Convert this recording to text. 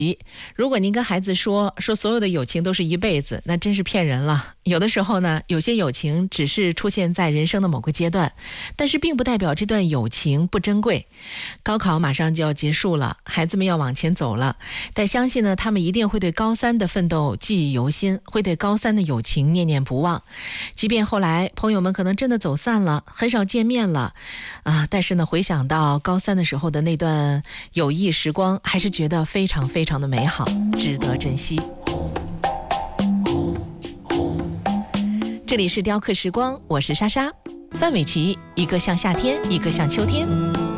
如果您跟孩子说所有的友情都是一辈子，那真是骗人了。有的时候呢，有些友情只是出现在人生的某个阶段，但是并不代表这段友情不珍贵。高考马上就要结束了，孩子们要往前走了，但相信呢，他们一定会对高三的奋斗记忆犹新，会对高三的友情念念不忘。即便后来朋友们可能真的走散了，很少见面了但是呢，回想到高三的时候的那段友谊时光，还是觉得非常非常的美好，值得珍惜。这里是雕刻时光，我是莎莎。范玮琪，一个像夏天，一个像秋天。